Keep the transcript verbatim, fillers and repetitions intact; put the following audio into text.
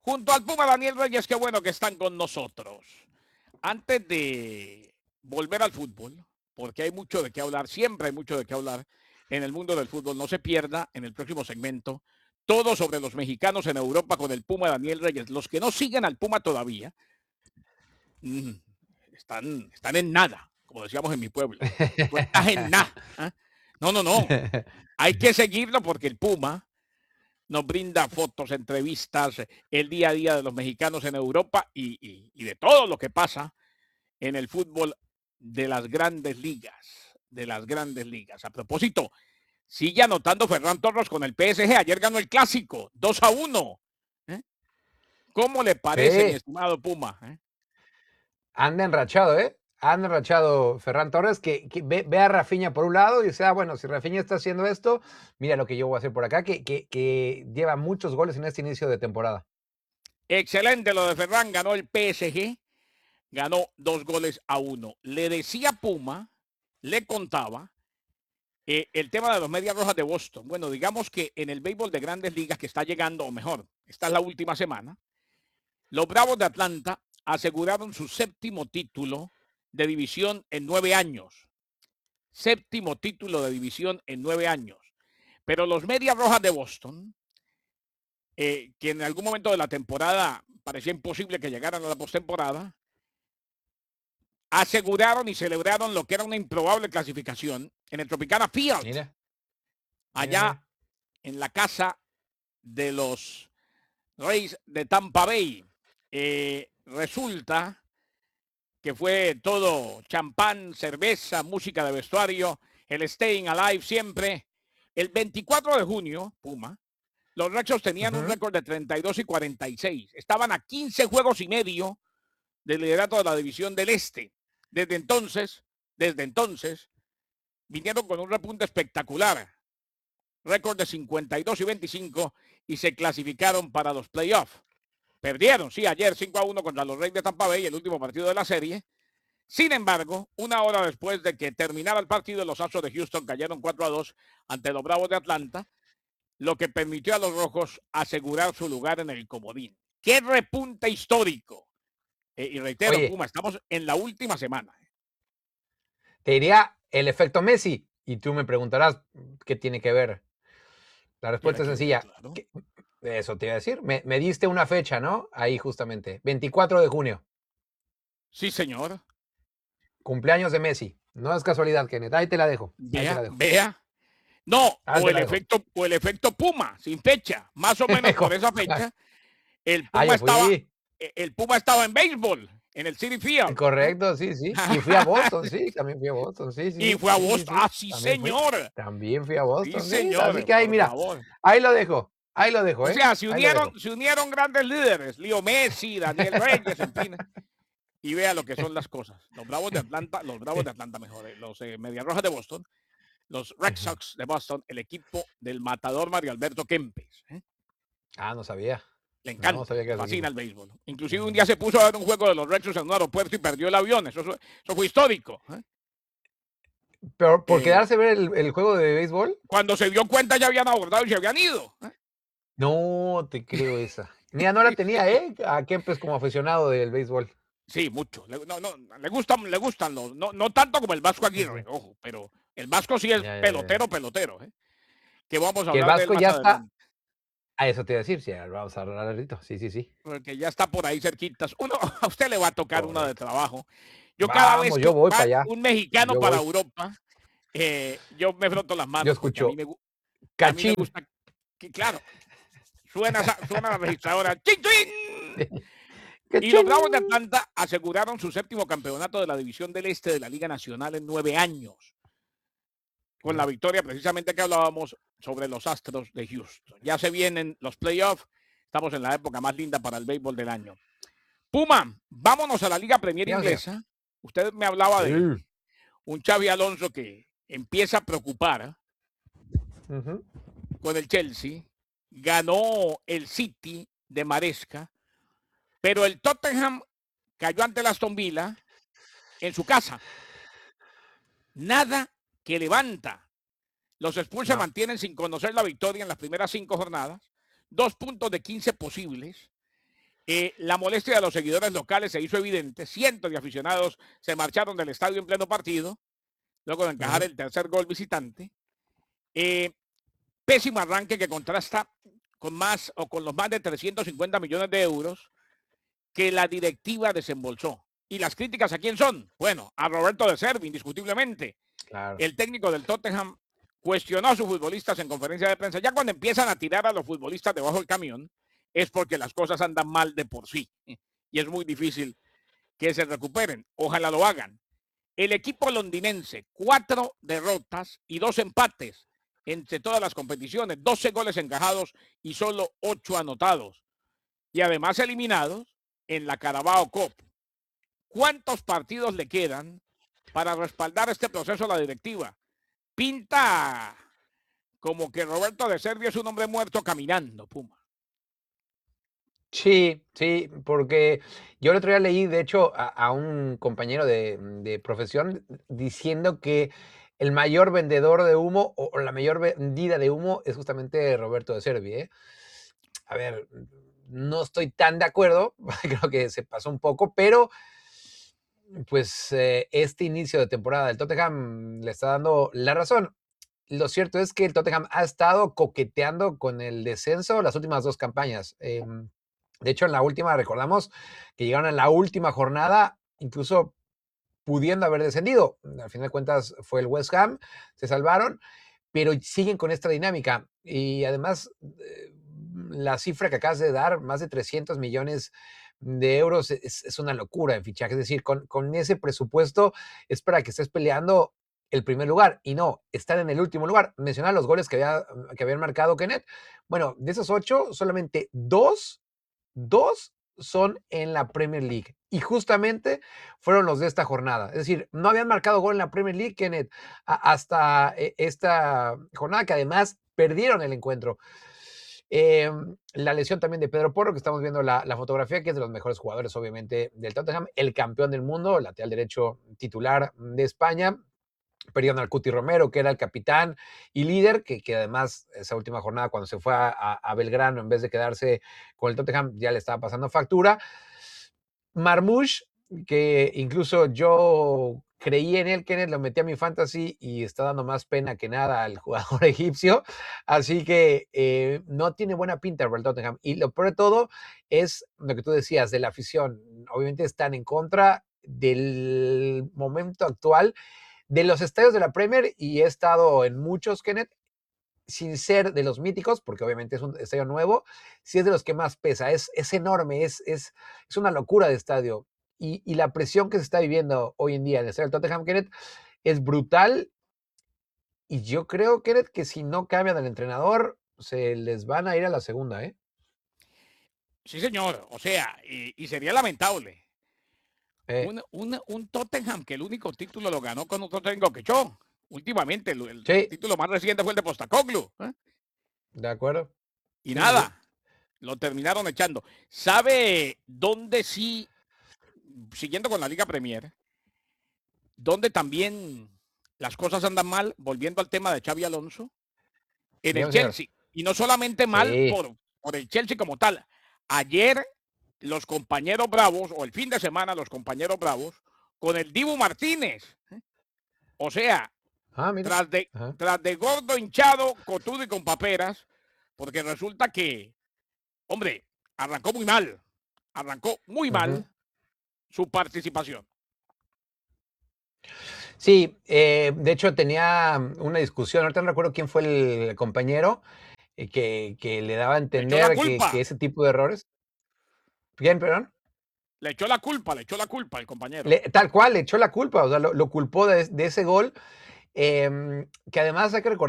junto al Puma Daniel Reyes, qué bueno que están con nosotros. Antes de volver al fútbol, porque hay mucho de qué hablar, siempre hay mucho de qué hablar en el mundo del fútbol, no se pierda en el próximo segmento todo sobre los mexicanos en Europa con el Puma Daniel Reyes. Los que no siguen al Puma todavía, mmm, están, están en nada, como decíamos en mi pueblo. Tú estás en nada. ¿eh? No, no, no. Hay que seguirlo porque el Puma nos brinda fotos, entrevistas, el día a día de los mexicanos en Europa y, y, y de todo lo que pasa en el fútbol de las grandes ligas, de las grandes ligas. A propósito, sigue anotando Ferran Torres con el P S G. Ayer ganó el clásico, dos a uno. ¿Eh? ¿Cómo le parece, sí, mi estimado Puma? ¿Eh? Anda enrachado, ¿eh? Anda enrachado Ferran Torres, que, que ve, ve, a Rafinha por un lado y dice, ah, bueno, si Rafinha está haciendo esto, mira lo que yo voy a hacer por acá, que, que, que lleva muchos goles en este inicio de temporada. Excelente lo de Ferran, ganó el P S G, ganó dos goles a uno. Le decía Puma, le contaba, Eh, el tema de los Medias Rojas de Boston. Bueno, digamos que en el béisbol de grandes ligas que está llegando, o mejor, esta es la última semana, los Bravos de Atlanta aseguraron su séptimo título de división en nueve años. Séptimo título de división en nueve años. Pero los Medias Rojas de Boston, eh, que en algún momento de la temporada parecía imposible que llegaran a la postemporada, aseguraron y celebraron lo que era una improbable clasificación en el Tropicana Field. Mira. Allá Mira. en la casa de los Rays de Tampa Bay. Eh, resulta que fue todo champán, cerveza, música de vestuario, el Staying Alive siempre. El veinticuatro de junio, Puma, los Rexos tenían uh-huh. un récord de treinta y dos y cuarenta y seis. Estaban a quince juegos y medio del liderato de la división del Este. Desde entonces, desde entonces, vinieron con un repunte espectacular. Récord de cincuenta y dos y veinticinco y se clasificaron para los playoffs. Perdieron, sí, ayer cinco a uno contra los Reyes de Tampa Bay, el último partido de la serie. Sin embargo, una hora después de que terminara el partido, los Astros de Houston cayeron cuatro a dos ante los Bravos de Atlanta, lo que permitió a los Rojos asegurar su lugar en el comodín. ¡Qué repunte histórico! Eh, y reitero, Oye, Puma, estamos en la última semana. Te diría el efecto Messi, y tú me preguntarás qué tiene que ver. La respuesta es sencilla. Claro. Eso te iba a decir. Me, me diste una fecha, ¿no? Ahí justamente. veinticuatro de junio. Sí, señor. Cumpleaños de Messi. No es casualidad, Kenneth. Ahí te la dejo. Vea, Ahí te la dejo. vea. No, Ahí o el, efecto, o el efecto Puma, sin fecha. Más o menos por esa fecha. El Puma, ah, estaba, el Puma estaba en béisbol, en el City Field. Correcto, sí, sí. Y fui a Boston, sí. También fui a Boston, sí, sí. Y fue a Boston. Sí, sí, ah, sí, también señor. Fui, también fui a Boston. Sí, Sí, señor. Así que ahí, mira. Favor. Ahí lo dejo. Ahí lo dejo, o ¿eh? sea, se unieron, se unieron grandes líderes. Leo Messi, Daniel Reyes, en fin. Y vea lo que son las cosas. Los Bravos de Atlanta, los Bravos de Atlanta mejor, eh, los eh, Medias Rojas de Boston, los Red Sox de Boston, el equipo del matador Mario Alberto Kempes. ¿eh? Ah, no sabía. Le encanta, no, sabía que le fascina el béisbol. Inclusive un día se puso a ver un juego de los Red Sox en un aeropuerto y perdió el avión. Eso, eso, eso fue histórico. ¿eh? ¿Pero por eh, quedarse a ver el, el, juego de béisbol? Cuando se dio cuenta ya habían abordado y se habían ido. ¿eh? No te creo esa. Mira, no la tenía, ¿eh? A Kempes como aficionado del béisbol. Sí, mucho. Le, no, no, le gustan, le gustan los, no, no tanto como el Vasco Aguirre, uh-huh. ojo, pero el Vasco sí es ya, pelotero, ya, ya. pelotero, ¿eh? Que vamos a que hablar el Vasco de él más ya adelante. Está... A eso te iba a decir, sí, vamos a hablar ahorita. Sí, sí, sí. Porque ya está por ahí cerquitas. Uno, a usted le va a tocar Correcto. Una de trabajo. Yo vamos, cada vez que yo voy va para allá. un mexicano yo para voy. Europa, eh, yo me froto las manos. Yo escucho. A mí, me, a mí me gusta que, claro, suena, suena la registradora. ¡Chin, chin! Y los Bravos de Atlanta aseguraron su séptimo campeonato de la División del Este de la Liga Nacional en nueve años. Con la victoria precisamente que hablábamos sobre los Astros de Houston. Ya se vienen los playoffs. Estamos en la época más linda para el béisbol del año. Puma, vámonos a la Liga Premier Inglesa. Usted me hablaba de sí. un Xabi Alonso que empieza a preocupar uh-huh. con el Chelsea. Ganó el City de Maresca. Pero el Tottenham cayó ante el Aston Villa en su casa. Nada que levanta. Los Spurs no. se mantienen sin conocer la victoria en las primeras cinco jornadas. Dos puntos de quince posibles. Eh, la molestia de los seguidores locales se hizo evidente. Cientos de aficionados se marcharon del estadio en pleno partido, luego de encajar Ujú. el tercer gol visitante. Eh, pésimo arranque que contrasta con más o con los más de trescientos cincuenta millones de euros que la directiva desembolsó. ¿Y las críticas a quién son? Bueno, a Roberto De Zerbi, indiscutiblemente. Claro. El técnico del Tottenham cuestionó a sus futbolistas en conferencia de prensa. Ya cuando empiezan a tirar a los futbolistas debajo del camión, es porque las cosas andan mal de por sí. Y es muy difícil que se recuperen. Ojalá lo hagan. El equipo londinense, cuatro derrotas y dos empates entre todas las competiciones, doce goles encajados y solo ocho anotados. Y además eliminados en la Carabao Cup. ¿Cuántos partidos le quedan para respaldar este proceso a la directiva? Pinta como que Roberto De Zerbi es un hombre muerto caminando, Puma. Sí, sí, porque yo el otro día leí, de hecho, a, a un compañero de, de profesión diciendo que el mayor vendedor de humo o, o la mayor vendida de humo es justamente Roberto De Zerbi, ¿eh? A ver, no estoy tan de acuerdo, creo que se pasó un poco, pero pues eh, este inicio de temporada del Tottenham le está dando la razón. Lo cierto es que el Tottenham ha estado coqueteando con el descenso las últimas dos campañas. Eh, de hecho, en la última, recordamos que llegaron en la última jornada, incluso pudiendo haber descendido. Al final de cuentas fue el West Ham, se salvaron, pero siguen con esta dinámica. Y además, eh, la cifra que acabas de dar, más de trescientos millones de euros, es, es una locura en fichaje. Es decir, con, con ese presupuesto es para que estés peleando el primer lugar y no, están en el último lugar. Mencionar los goles que, había, que habían marcado Kenneth. Bueno, de esos ocho, solamente dos, dos son en la Premier League. Y justamente fueron los de esta jornada. Es decir, no habían marcado gol en la Premier League, Kenneth, a, hasta eh, esta jornada, que además perdieron el encuentro. Eh, la lesión también de Pedro Porro, que estamos viendo la, la, fotografía, que es de los mejores jugadores, obviamente, del Tottenham, el campeón del mundo, lateral derecho titular de España. Perdieron al Cuti Romero, que era el capitán y líder, que, que además esa última jornada cuando se fue a, a Belgrano, en vez de quedarse con el Tottenham, ya le estaba pasando factura. Marmoush, que incluso yo creí en él, Kenneth, lo metí a mi fantasy y está dando más pena que nada al jugador egipcio, así que eh, no tiene buena pinta el Tottenham. Y lo peor de todo es lo que tú decías de la afición. Obviamente están en contra del momento actual de los estadios de la Premier, y he estado en muchos, Kenneth, sin ser de los míticos, porque obviamente es un estadio nuevo, sí es de los que más pesa, es, es enorme, es, es, es una locura de estadio. Y, y la presión que se está viviendo hoy en día en el estadio del Tottenham, Kenneth, es brutal. Y yo creo, Kenneth, que si no cambian al entrenador, se les van a ir a la segunda, ¿eh? Sí, señor. O sea, y, y sería lamentable. Eh, Un, un, un Tottenham que el único título lo ganó con otro técnico que yo. Últimamente, el, el sí, título más reciente fue el de Postecoglou. ¿eh? de acuerdo. Y Sí, sí, sí. nada, lo terminaron echando. ¿Sabe dónde sí, siguiendo con la Liga Premier, dónde también las cosas andan mal, volviendo al tema de Xavi Alonso? En el Dígame, señor. Chelsea. Y no solamente mal Sí. por, por el Chelsea como tal. Ayer los compañeros bravos, o el fin de semana los compañeros bravos, con el Dibu Martínez. ¿eh? O sea, Ah, mira. tras de, Ajá. tras de gordo, hinchado, cotudo y con paperas, porque resulta que, hombre, arrancó muy mal. Arrancó muy Uh-huh. mal su participación. Sí, eh, de hecho tenía una discusión, ahorita no recuerdo quién fue el compañero, eh, que, que le daba a Le echó la entender que, que culpa. ese tipo de errores. ¿Quién, perdón? Le echó la culpa, le echó la culpa el compañero. Le, tal cual, le echó la culpa, o sea, lo, lo culpó de, de ese gol, eh, que además hay que recordar